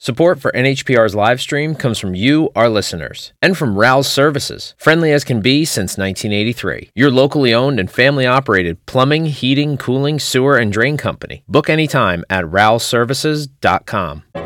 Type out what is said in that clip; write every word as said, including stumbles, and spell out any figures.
Support for N H P R's live stream comes from you, our listeners, and from Rouse Services, friendly as can be since nineteen eighty-three. Your locally owned and family-operated plumbing, heating, cooling, sewer, and drain company. Book anytime at rouse services dot com.